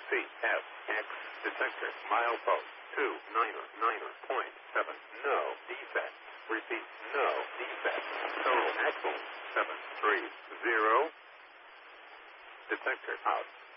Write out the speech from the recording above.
CFX detector milepost 299.7. No defects. Repeat, no defects. Total axle 730. Detector out.